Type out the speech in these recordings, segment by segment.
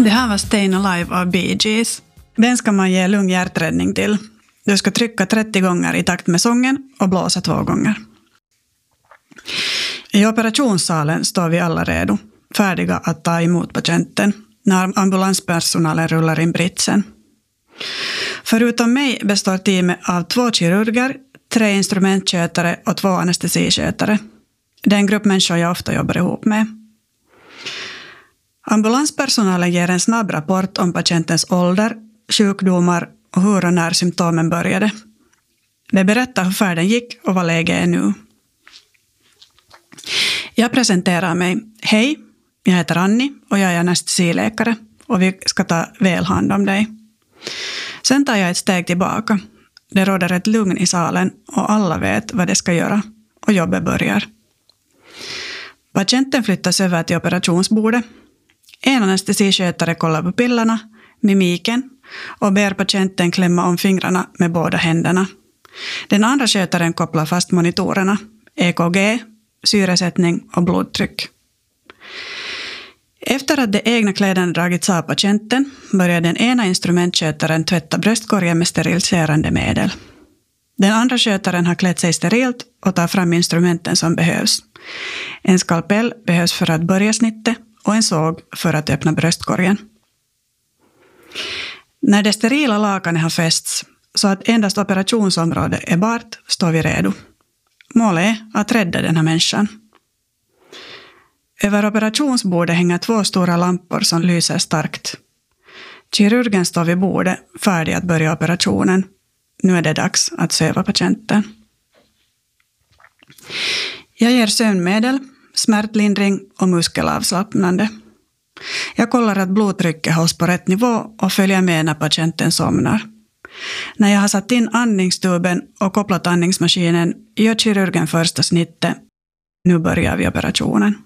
Det här var Stayin' Alive av Bee Gees. Den ska man ge lugn hjärträddning till. Du ska trycka 30 gånger i takt med sången och blåsa 2 gånger. I operationssalen står vi alla redo, färdiga att ta emot patienten när ambulanspersonalen rullar in britsen. Förutom mig består teamet av 2 kirurger, 3 instrumentskötare och 2 anestesiskötare. Det är en grupp människor jag ofta jobbar ihop med. Ambulanspersonalen ger en snabb rapport om patientens ålder, sjukdomar och hur och när symptomen började. De berättar hur färden gick och vad läget är nu. Jag presenterar mig. Hej, jag heter Anni och jag är anestesiläkare och vi ska ta väl hand om dig. Sen tar jag ett steg tillbaka. Det råder ett lugn i salen och alla vet vad de ska göra och jobbet börjar. Patienten flyttas över till operationsbordet. En anestesiskötare kollar på pillarna, mimiken och ber patienten klämma om fingrarna med båda händerna. Den andra skötaren kopplar fast monitorerna, EKG, syresättning och blodtryck. Efter att de egna kläderna dragits av patienten börjar den ena instrumentskötaren tvätta bröstkorgen med steriliserande medel. Den andra skötaren har klätt sig sterilt och tar fram instrumenten som behövs. En skalpell behövs för att börja snittet och en såg för att öppna bröstkorgen. När det sterila lakanet har fästs så att endast operationsområdet är bart står vi redo. Målet är att rädda den här människan. Över operationsbordet hänger 2 stora lampor som lyser starkt. Kirurgen står vid bordet färdig att börja operationen. Nu är det dags att söva patienten. Jag ger sömnmedel, smärtlindring och muskelavslappnande. Jag kollar att blodtrycket hålls på rätt nivå och följer med när patienten somnar. När jag har satt in andningstuben och kopplat andningsmaskinen gör kirurgen första snittet. Nu börjar vi operationen.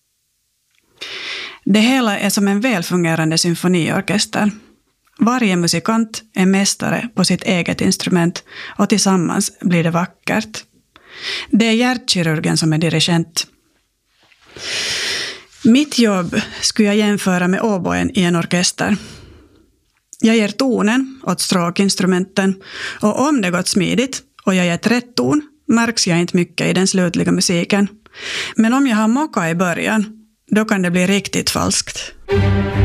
Det hela är som en välfungerande symfoniorkester. Varje musikant är mästare på sitt eget instrument och tillsammans blir det vackert. Det är hjärtkirurgen som är dirigent. Mitt jobb skulle jag jämföra med oboen i en orkester. Jag ger tonen åt stråkinstrumenten och om det gått smidigt och jag gett rätt ton märks jag inte mycket i den slutliga musiken. Men om jag har mocka i början, då kan det bli riktigt falskt.